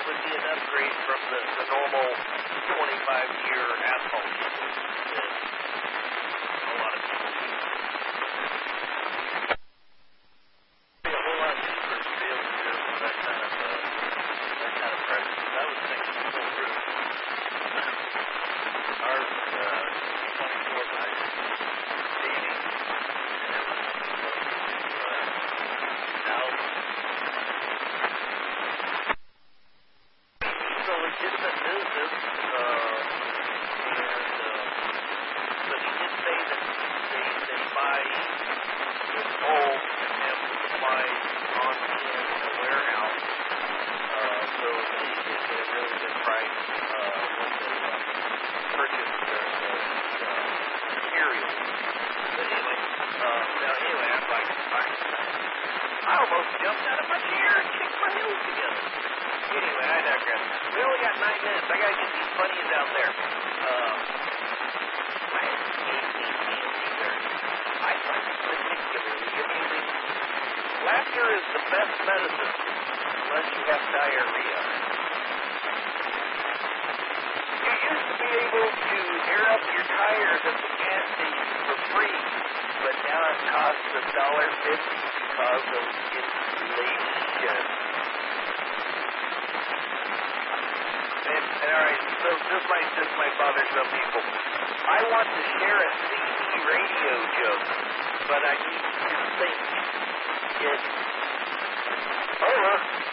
would be an upgrade from the normal 25-year asphalt shingles that a lot of people use. It'd be a whole lot cheaper to be able to go with that kind of pressure. I was thinking full roof. Ours is 24 by 80. Legitimate business, but he did say that they buy the bulk and have the supplies on hand in the warehouse, so they get a really good price when they purchase the materials. But anyway, I'm like, I almost jumped out of my chair and kicked my heels together. Anyway, I digress. We only got 9 minutes. I gotta get these bunnies out there. I find it particularly amusing. Laughter is the best medicine, unless you have diarrhea. You used to be able to air up your tires at the gas station for free, but now it costs $1.50 because of inflation. And all right, so this might bother some people. I want to share a CB radio joke, but I need to think it over.